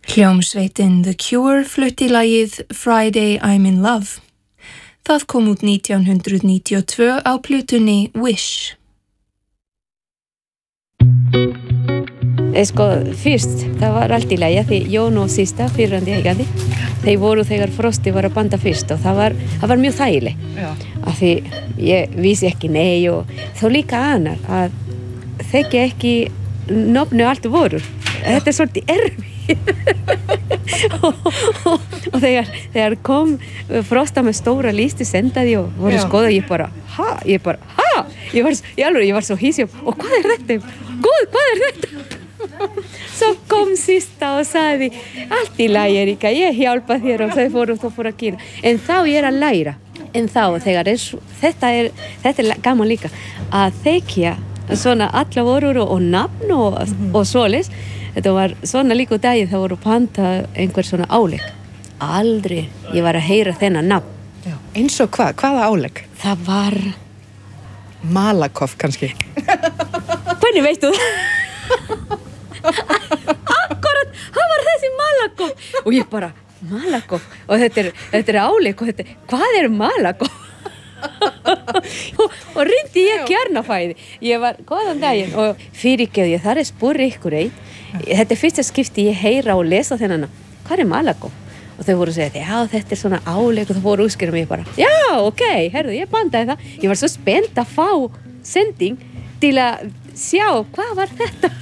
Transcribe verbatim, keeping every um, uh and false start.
Hljómsveitin The Cure flutti lagið Friday I'm in Love. Það kom út nítján hundrað níutíu og tvö á plötunni Wish. Sko, fyrst, það var allt í lagi því Jón og Systa, fyrrandi eigandi, þeir voru þegar Frosti var að banda fyrst og það var, það var mjög þægileg. Já. Af því ég vissi ekki nei og þá líka annar að þekki ekki nöfnu allt voru. Þetta er svolítið erfið. og, og, og þegar, þegar kom Frosta með stóra listi sendaði og voru að skoða, ég bara, ha? Ég bara, ha? Ég var, ég alveg, ég var svo hísi og, og hvað er þetta? Guð, hvað er þetta? Svo kom Systa og sagði, allt í lagi Erika, ég hjálpa þér og þau fóru og þau fóru að gera. En þá ég er að læra. En þá, þegar er, þetta er, þetta er gaman líka, að þekja svona alla vorur og, og nafn og, mm-hmm. og svoleiðis. Þetta var svona líka daginn það voru panta einhver svona álegg. Aldrei ég var að heyra þennan nafn. Já. Eins og hvað? Hvaða álegg? Það var... Malakoff kannski. Hvernig veistu það? Akkurat, það var þessi Malakoff. Og ég bara, Malakoff? Og þetta er, þetta er álegg og þetta er, hvað er Malakoff? og, og reyndi ég kjarnafæði. Ég var, góðan daginn, og fyrirgeðu ég þar er spurði ykkur einn. Þetta er fyrsta skipti ég heyra og lesa þennan. Hvað er Malakoff? Og þau voru að segja, já, þetta er svona álegg og þau voru útskýra mig bara. Já, ok, herðu, ég bandaði það. Ég var svo spennt að fá sending til að sjá hvað var þetta.